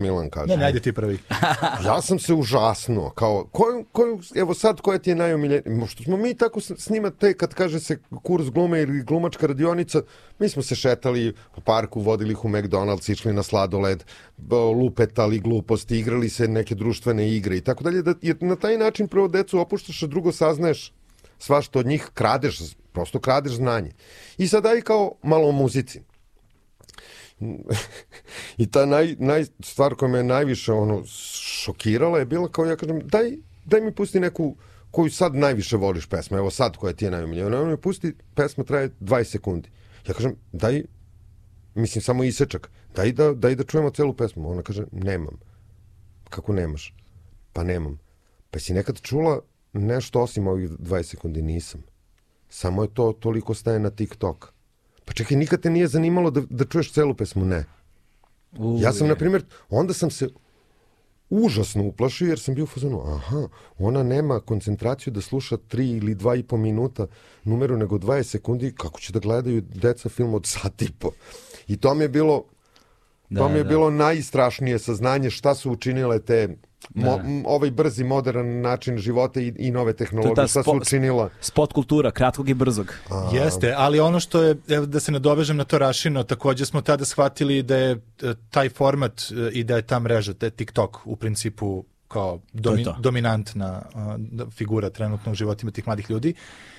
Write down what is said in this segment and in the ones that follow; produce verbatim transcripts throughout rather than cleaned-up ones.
Milan kaže. Ne, ne, ajde ti prvi. Ja sam se užasnuo, kao, koju, koju, evo sad koja ti je najomiljenija, što smo mi tako s njima, te kad kaže se kurs glume ili glumačka radionica, mi smo se šetali po parku, vodili ih u McDonald's, išli na sladoled, lupetali gluposti, igrali se neke društvene igre i tako dalje, da, jer na taj način prvo decu opuštaš, a drugo saznaješ svašta od njih, kradeš, prosto kradeš znanje. I sad daj kao malo o muzici. I ta naj, naj, stvar koja me najviše ono, šokirala je bila kao ja kažem, daj, daj mi pusti neku koju sad najviše voliš pesmu, evo sad koja ti je najomiljena, ono mi pusti, pesma traje dvadeset sekundi. Ja kažem, daj, mislim samo isečak, daj da, daj da čujemo celu pesmu. Ona kaže, nemam. Kako nemaš? Pa nemam. Pa si nekad čula nešto osim ovih dvadeset sekundi? Nisam. Samo je to toliko staje na TikTok. Pa čekaj, nikad te nije zanimalo da, da čuješ celu pesmu? Ne. Uvijek. Ja sam, na primjer, onda sam se užasno uplašio jer sam bio u fazonu, aha, ona nema koncentraciju da sluša tri ili dva i po minuta numeru nego dvadeset sekundi, kako će da gledaju deca film od sat i po. I to mi je bilo, da, to mi je da. bilo najstrašnije saznanje šta su učinile te Mo, ovaj brzi, modern način života i, i nove tehnologije, šta su učinila? Spot kultura, kratkog i brzog. A... Jeste, ali ono što je, da se nadovežem na to Rašino, također smo tada shvatili da je taj format i da je ta mreža, da je TikTok u principu kao domi, to to. dominantna uh, figura trenutno u životima tih mladih ljudi.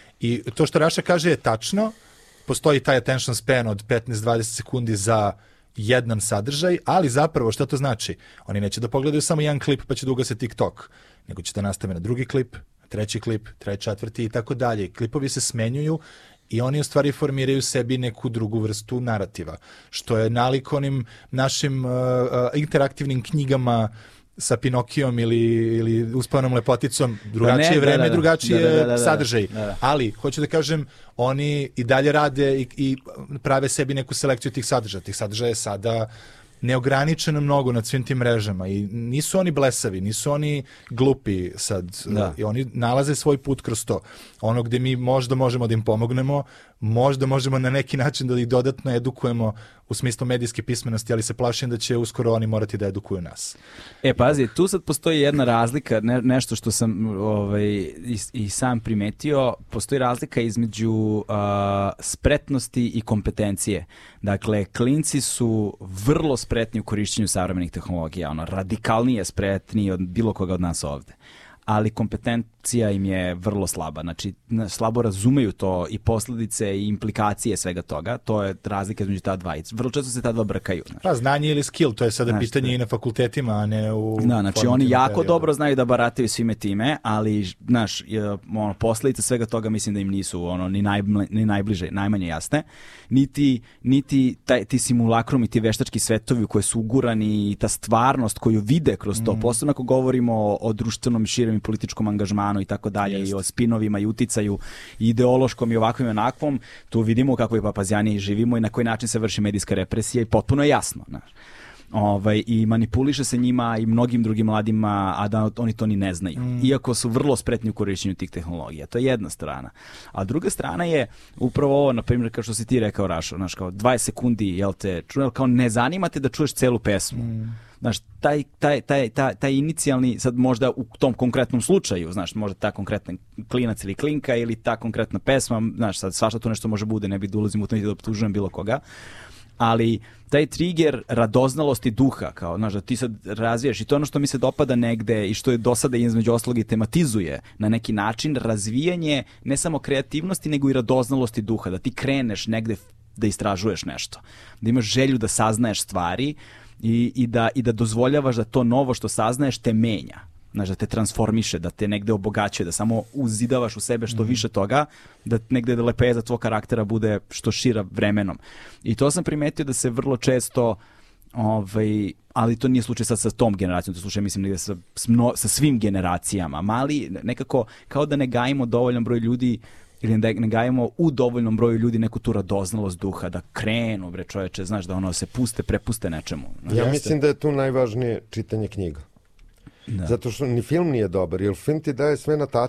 I to što Raša kaže je tačno, postoji taj attention span od petnaest do dvadeset sekundi za jedan sadržaj, ali zapravo šta to znači? Oni neće da pogledaju samo jedan klip pa će da ugase TikTok, nego će da nastave na drugi klip, treći klip, treći, četvrti i tako dalje. Klipovi se smenjuju i oni u stvari formiraju sebi neku drugu vrstu narativa, što je nalik onim našim uh, uh, interaktivnim knjigama sa Pinokijom ili, ili Uspanom lepoticom, drugačije ne, vreme, da, da, drugačije da, da, da, da, sadržaj. Da, da. Ali, hoću da kažem, oni i dalje rade i, i prave sebi neku selekciju tih sadržaja. Tih sadržaja je sada neograničeno mnogo na svim tim mrežama i nisu oni blesavi, nisu oni glupi sad. Da. I oni nalaze svoj put kroz to. Ono gdje mi možda možemo da im pomognemo, možda možemo na neki način da ih dodatno edukujemo u smislu medijske pismenosti, ali se plašim da će uskoro oni morati da edukuju nas. E, pazi, tu sad postoji jedna razlika, ne, nešto što sam ovaj, i, i sam primetio, postoji razlika između uh, spretnosti i kompetencije. Dakle, klinci su vrlo spretni u korišćenju savremenih tehnologija, ono, radikalnije spretniji od bilo koga od nas ovde. Ali kompetencija im je vrlo slaba. Znači, slabo razumeju to i posljedice i implikacije svega toga. To je razlika između ta dva. Vrlo često se ta dva brkaju. Znači. Pa, znanje ili skill, to je sada znači, pitanje i na fakultetima, a ne u... Da, znači oni jako periodu. dobro znaju da barataju svime time, ali, znaš, ono, posljedice svega toga mislim da im nisu ono, ni, najbli, ni najbliže, najmanje jasne. Niti, niti taj, ti simulakrum i ti veštački svetovi u koje su ugurani i ta stvarnost koju vide kroz to, mm. posebno ako govorimo o, o društvenom širem i političkom angažmanu i tako dalje, i o spinovima i uticaju i ideološkom i ovakvom i onakvom, tu vidimo kako je papazjaniji živimo i na koji način se vrši medijska represija i potpuno je jasno. Znaš. Ovaj, i manipuliše se njima i mnogim drugim mladima, a da oni to ni ne znaju. Mm. Iako su vrlo spretni u korišćenju tih tehnologija. To je jedna strana. A druga strana je upravo ovo, na primjer, kao što si ti rekao, Rašo, znaš, kao dvadeset sekundi, jel te, čujem, kao ne zanima te da čuješ celu pesmu. Mm. Znaš, taj, taj, taj, taj, taj inicijalni, sad možda u tom konkretnom slučaju, znaš, možda ta konkretna klinac ili klinka ili ta konkretna pesma, znaš, sad svašta to nešto može bude, ne bi da ulazim u to niti da optužujem bilo koga, ali taj trigger radoznalosti duha, kao, znaš, da ti sad razvijaš i to ono što mi se dopada negde i što je do sada između ostalog i tematizuje na neki način razvijanje ne samo kreativnosti, nego i radoznalosti duha, da ti kreneš negde da istražuješ nešto, da imaš želju da saznaješ stvari i, i, da, i da dozvoljavaš da to novo što saznaješ te menja. Znaš, da te transformiše, da te negde obogaćuje, da samo uzidavaš u sebe što više toga, da negde da lepeza tvog karaktera bude što šira vremenom. I to sam primetio da se vrlo često, ovaj, ali to nije slučaj sad sa tom generacijom, to je slučaj mislim negde sa, sa svim generacijama, mali nekako kao da ne gajimo dovoljan broj ljudi ili ne, ne gajimo u dovoljnom broju ljudi neku tu radoznalost duha, da krenu, bre čoveče, znaš, da ono se puste, prepuste nečemu. Ja jeste? Mislim da je tu najvažnije čitanje knjiga. Da. Zato što ni film nije dobar, jer film ti daje sve na tacni.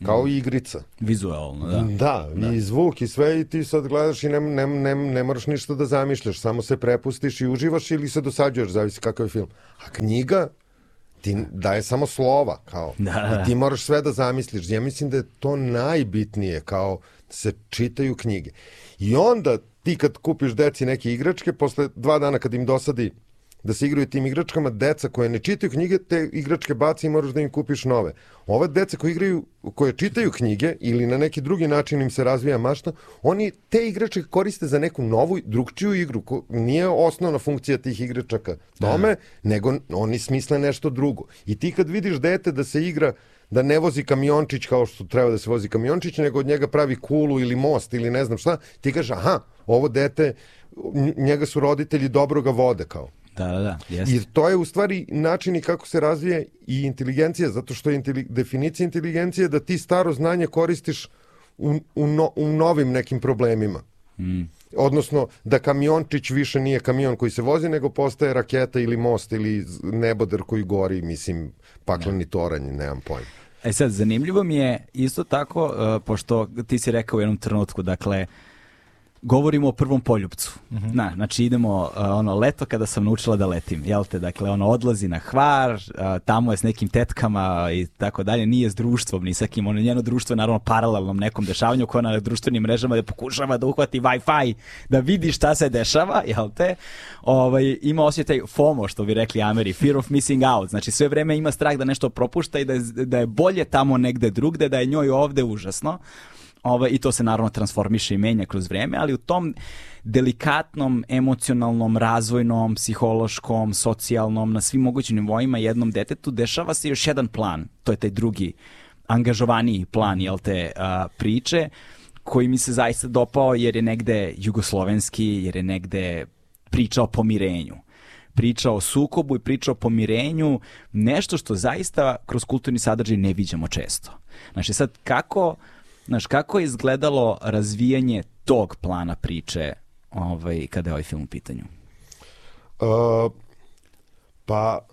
kao i igrica. Vizualno, da. Da, da, i zvuk i sve i ti sad gledaš i ne, ne, ne, ne moraš ništa da zamišljaš, samo se prepustiš i uživaš ili se dosađuješ, zavisi kakav je film. A knjiga ti daje samo slova, kao. Da, da. I ti moraš sve da zamisliš. Ja mislim da je to najbitnije, kao da se čitaju knjige. I onda ti kad kupiš deci neke igračke, posle dva dana kad im dosadi da se igraju tim igračkama, deca koje ne čitaju knjige, te igračke baci i moraš da im kupiš nove. Ova deca koje igraju, koje čitaju knjige ili na neki drugi način im se razvija mašta, oni te igračke koriste za neku novu, drugčiju igru. Ko, nije osnovna funkcija tih igračaka tome, da. nego oni smisle nešto drugo. I ti kad vidiš dete da se igra, da ne vozi kamiončić kao što treba da se vozi kamiončić, nego od njega pravi kulu ili most ili ne znam šta, ti kaže, aha, ovo dete, njega su roditelji dobro ga vode, kao. Da, da, da, jeste. I to je u stvari način i kako se razvije i inteligencija, zato što je inteli, definicija inteligencije da ti staro znanje koristiš u, u, no, u novim nekim problemima. Mm. Odnosno da kamiončić više nije kamion koji se vozi, nego postaje raketa ili most ili neboder koji gori, mislim, pakleni toranj, nemam pojma. E sad, zanimljivo mi je isto tako, uh, pošto ti si rekao u jednom trenutku, dakle, govorimo o prvom poljupcu. Mm-hmm. Na, znači idemo uh, ono leto kada sam naučila da letim, jel te? Dakle, ono odlazi na Hvar, uh, tamo je s nekim tetkama i tako dalje, nije s društvom, ni sa kim, ono njeno društvo je naravno paralelnom nekom dešavanju koja na društvenim mrežama da pokušava da uhvati Wi-Fi, da vidi šta se dešava, jel te? Ovaj, ima osjećaj FOMO, što bi rekli Ameri, fear of missing out, znači sve vreme ima strah da nešto propušta i da je, da je bolje tamo negde drugde, da je njoj ovde užasno. Ovo, i to se naravno transformiše i menja kroz vreme, ali u tom delikatnom, emocionalnom, razvojnom, psihološkom, socijalnom, na svim mogućim nivoima jednom detetu dešava se još jedan plan, to je taj drugi angažovaniji plan, jel te, a, priče, koji mi se zaista dopao jer je negde jugoslovenski, jer je negde priča o pomirenju. Priča o sukobu i priča o pomirenju, nešto što zaista kroz kulturni sadržaj ne viđamo često. Znači sad kako... Znaš, kako je izgledalo razvijanje tog plana priče ovaj, kada je ovaj film u pitanju? Uh, pa,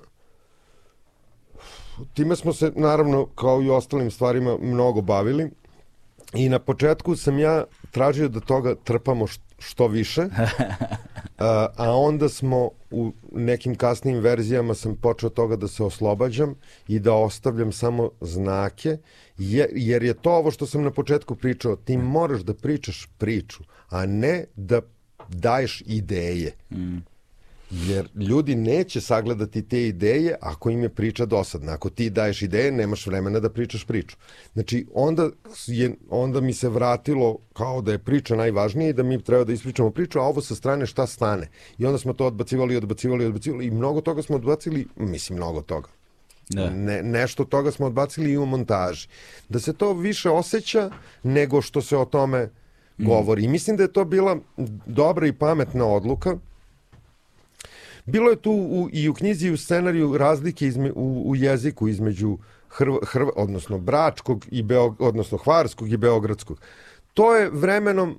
time smo se, naravno, kao i ostalim stvarima, mnogo bavili. I na početku sam ja tražio da toga trpamo što više, a, a onda smo u nekim kasnijim verzijama sam počeo toga da se oslobađam i da ostavljam samo znake, jer, jer je to ovo što sam na početku pričao, ti moraš da pričaš priču, a ne da daješ ideje. Mm. Jer ljudi neće sagledati te ideje ako im je priča dosadna. Ako ti daješ ideje, nemaš vremena da pričaš priču. Znači, onda, je, onda mi se vratilo kao da je priča najvažnija i da mi treba da ispričamo priču, a ovo sa strane šta stane. I onda smo to odbacivali, odbacivali, odbacivali i mnogo toga smo odbacili, mislim mnogo toga. Da. Ne, nešto toga smo odbacili i u montaži. Da se to više osjeća nego što se o tome mm. govori. I mislim da je to bila dobra i pametna odluka. Bilo je tu u, i u knjizi i u scenariju razlike izme, u, u jeziku između Hrv, Hrv, odnosno Bračkog i Beo, odnosno Hvarskog i Beogradskog. To je vremenom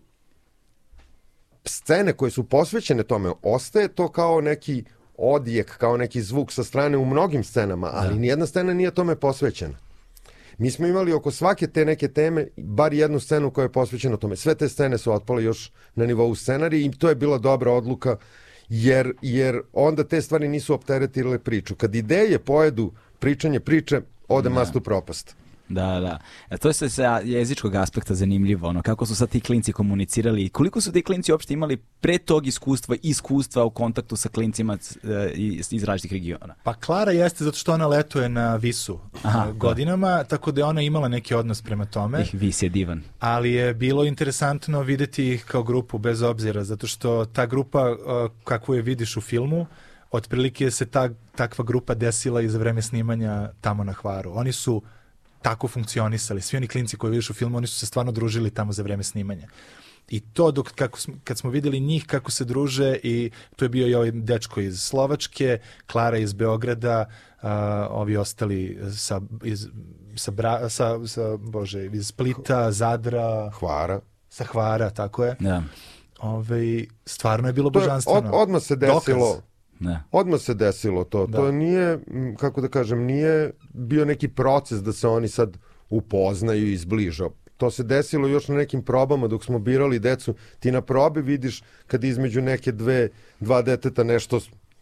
scene koje su posvećene tome, ostaje to kao neki odjek, kao neki zvuk sa strane u mnogim scenama, ali da. Nijedna scena nije tome posvećena. Mi smo imali oko svake te neke teme bar jednu scenu koja je posvećena tome. Sve te scene su otpale još na nivou scenarija i to je bila dobra odluka. Jer, jer onda te stvari nisu opteretile priču. Kad ideje pojedu pričanje priče, ode da. Mast u propast. Da, da. E, to je se sa jezičkog aspekta zanimljivo. Ono, kako su sad ti klinci komunicirali i koliko su ti klinci uopšte imali pre tog iskustva, iskustva u kontaktu sa klincima iz, iz različitih regiona? Pa Klara jeste zato što ona letuje na Visu Aha, godinama, da. Tako da je ona imala neki odnos prema tome. Ih, Vis je divan. Ali je bilo interesantno videti ih kao grupu bez obzira, zato što ta grupa kakvu je vidiš u filmu, otprilike se ta, takva grupa desila i za vreme snimanja tamo na Hvaru. Oni su tako funkcionisali. Svi oni klinci koji vidiš u filmu, oni su se stvarno družili tamo za vreme snimanja. I to dok, kako, kad smo vidjeli njih kako se druže i tu je bio i ovaj dečko iz Slovačke, Klara iz Beograda, uh, ovi ostali sa, iz, sa, bra, sa, sa, bože, iz Splita, Zadra, Hvara. Sa Hvara, tako je. Ja. Ove, stvarno je bilo božanstveno. Od, odmah se desilo. Dokaz. Ne. Odmah se desilo to. Da. To nije, kako da kažem, nije bio neki proces da se oni sad upoznaju i izbliža. To se desilo još na nekim probama dok smo birali decu. Ti na probi vidiš kad između neke dve, dva deteta nešto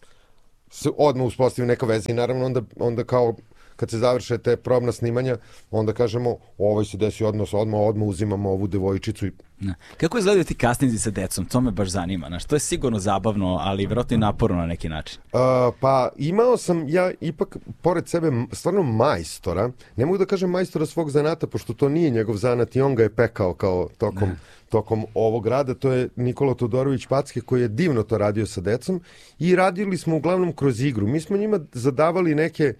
se odmah uspostavi neka veza i naravno onda, onda kao kad se završe te probna snimanja, onda kažemo ovoj se desi odnos, odmah, odmah uzimamo ovu devojčicu. I... Kako izgledaju ti castinzi sa decom? To me baš zanima. Znaš, to je sigurno zabavno, ali vjerojatno i naporno na neki način. Uh, pa imao sam ja ipak pored sebe stvarno majstora. Ne mogu da kažem majstora svog zanata, pošto to nije njegov zanat i on ga je pekao kao tokom, tokom ovog rada. To je Nikola Todorović Packe koji je divno to radio sa decom i radili smo uglavnom kroz igru. Mi smo njima zadavali neke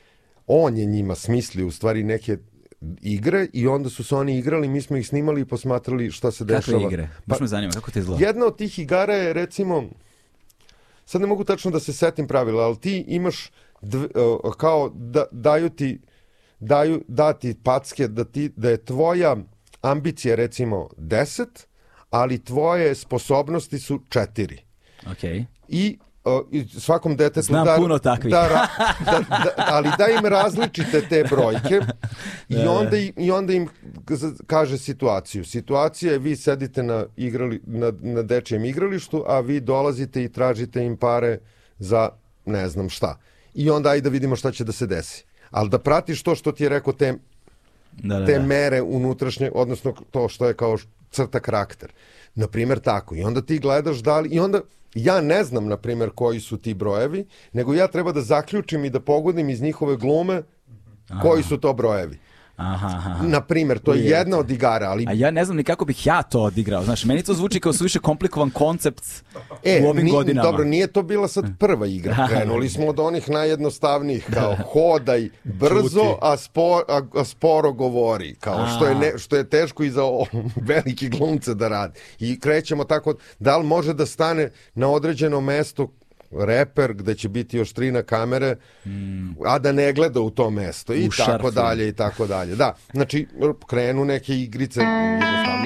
on je njima smislio u stvari neke igre i onda su se oni igrali, mi smo ih snimali i posmatrali šta se dešava. Kakve igre? Baš me zanima, kako te izgleda? Jedna od tih igara je recimo, sad ne mogu tačno da se setim pravila, ali ti imaš dv, kao da, daju ti daju dati packe da, ti, da je tvoja ambicija recimo deset, ali tvoje sposobnosti su četiri. Okay. I Uh, svakom detetu Znam da, puno takvih. da, da, da, ali da im različite te brojke i onda, i onda im kaže situaciju. Situacija je vi sedite na, igrali, na, na dečijem igralištu, a vi dolazite i tražite im pare za ne znam šta. I onda ajde da vidimo šta će da se desi. Ali da pratiš to što ti je rekao te, da, da, te da. mere unutrašnje, odnosno to što je kao crta karakter. Naprimjer tako. I onda ti gledaš da li... I onda ja ne znam, na primjer, koji su ti brojevi, nego ja treba da zaključim i da pogodim iz njihove glume koji su to brojevi. Aha, aha. Na primjer, to je jedna od igara, ali... A ja ne znam ni kako bih ja to odigrao. Znaš, meni to zvuči kao suviše komplikovan koncept e, u ovim ni, godinama. Dobro, nije to bila sad prva igra. Krenuli smo od onih najjednostavnijih, kao hodaj brzo, a, spor, a, a sporo govori. Kao što je, ne, što je teško i za o, veliki glumce da radi. I krećemo tako, da li može da stane na određeno mesto reper gde će biti još tri na kamere, mm. a da ne gleda u to mesto i u tako šarfu. Dalje i tako dalje. Da, znači krenu neke igrice jednostavno